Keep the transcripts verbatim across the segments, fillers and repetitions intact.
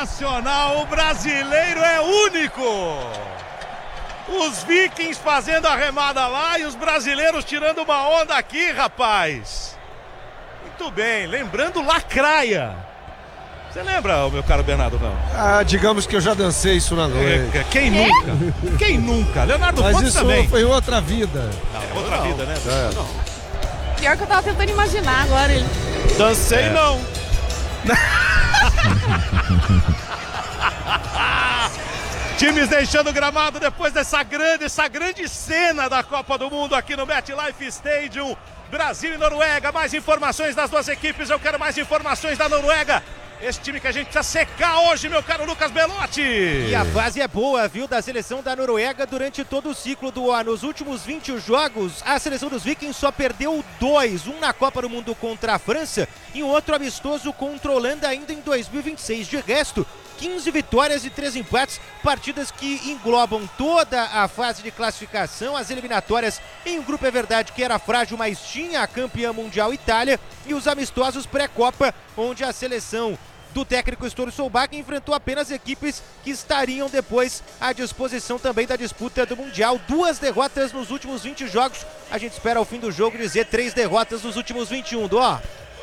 Sensacional, o brasileiro é único. Os vikings fazendo a remada lá e os brasileiros tirando uma onda aqui, rapaz. Muito bem, lembrando Lacraia. Você lembra, meu caro Bernardo, não? Ah, digamos que eu já dancei isso na noite. É, quem nunca? Quem nunca? Leonardo Mas Pontes isso também. foi outra vida. Não, é outra não. vida, né? É. Não. Pior que eu tava tentando imaginar agora. Ele... Dancei é. não. Times deixando o gramado depois dessa grande, essa grande cena da Copa do Mundo aqui no MetLife Stadium. Brasil e Noruega, mais informações das duas equipes, eu quero mais informações da Noruega. Esse time que a gente precisa secar hoje, meu caro Lucas Belotti. E a fase é boa, viu, da seleção da Noruega durante todo o ciclo do ano. Nos últimos vinte jogos, a seleção dos Vikings só perdeu dois. Um na Copa do Mundo contra a França e um outro amistoso contra a Holanda ainda em dois mil e vinte e seis. De resto, quinze vitórias e três empates, partidas que englobam toda a fase de classificação, as eliminatórias em um grupo, é verdade, que era frágil, mas tinha a campeã mundial Itália, e os amistosos pré-copa, onde a seleção do técnico Ståle Solbakken enfrentou apenas equipes que estariam depois à disposição também da disputa do Mundial. Duas derrotas nos últimos vinte jogos, a gente espera ao fim do jogo dizer três derrotas nos últimos vinte e um, Dó.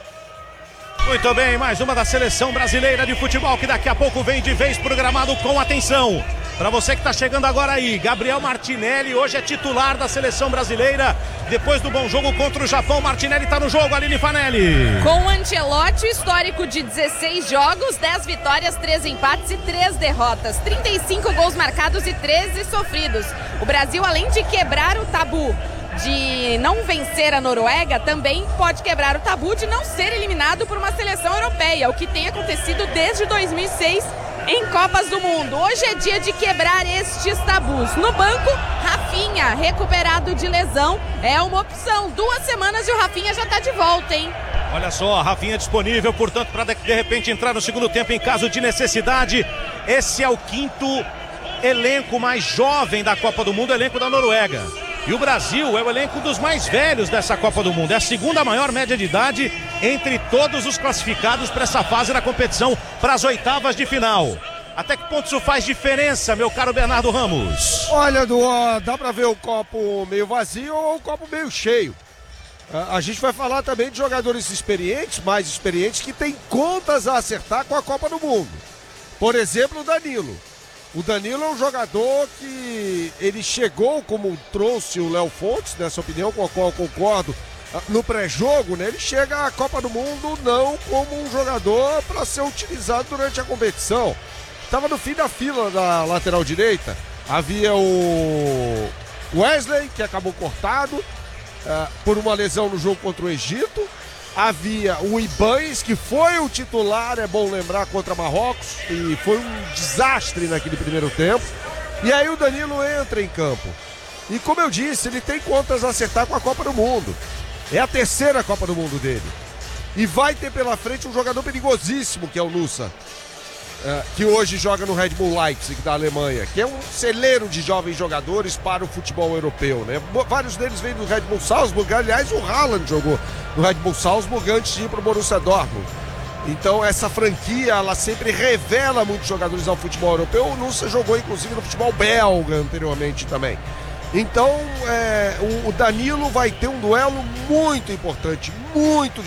Muito bem, mais uma da seleção brasileira de futebol que daqui a pouco vem de vez programado com atenção. Para você que está chegando agora aí, Gabriel Martinelli hoje é titular da seleção brasileira. Depois do bom jogo contra o Japão, Martinelli está no jogo, Aline Fanelli. Com o Ancelotti, histórico de dezesseis jogos, dez vitórias, três empates e três derrotas. trinta e cinco gols marcados e treze sofridos. O Brasil, além de quebrar o tabu de não vencer a Noruega, também pode quebrar o tabu de não ser eliminado por uma seleção europeia, o que tem acontecido desde dois mil e seis em Copas do Mundo. Hoje é dia de quebrar estes tabus. No banco, Rafinha, recuperado de lesão, é uma opção. Duas semanas e o Rafinha já está de volta, hein? Olha só, Rafinha disponível, portanto, para de, de repente entrar no segundo tempo em caso de necessidade. Esse é o quinto elenco mais jovem da Copa do Mundo, elenco da Noruega. E o Brasil é o elenco dos mais velhos dessa Copa do Mundo. É a segunda maior média de idade entre todos os classificados para essa fase da competição, para as oitavas de final. Até que ponto isso faz diferença, meu caro Bernardo Ramos? Olha, Duó, dá pra ver o copo meio vazio ou o copo meio cheio. A gente vai falar também de jogadores experientes, mais experientes, que têm contas a acertar com a Copa do Mundo. Por exemplo, o Danilo. O Danilo é um jogador que ele chegou, como trouxe o Léo Fontes, nessa opinião com a qual eu concordo, no pré-jogo, né? Ele chega à Copa do Mundo não como um jogador para ser utilizado durante a competição. Estava no fim da fila da lateral direita. Havia o Wesley, que acabou cortado uh, por uma lesão no jogo contra o Egito. Havia o Ibañez, que foi o titular, é bom lembrar, contra Marrocos, e foi um desastre naquele primeiro tempo. E aí o Danilo entra em campo. E como eu disse, ele tem contas a acertar com a Copa do Mundo. É a terceira Copa do Mundo dele. E vai ter pela frente um jogador perigosíssimo, que é o Nusa, uh, que hoje joga no Red Bull Leipzig, da Alemanha, que é um celeiro de jovens jogadores para o futebol europeu, né? Vários deles vêm do Red Bull Salzburg. Aliás, o Haaland jogou no Red Bull Salzburg antes de ir para o Borussia Dortmund. Então essa franquia, ela sempre revela muitos jogadores ao futebol europeu. O Nusa jogou inclusive no futebol belga anteriormente também. Então é, o Danilo vai ter um duelo muito importante, muito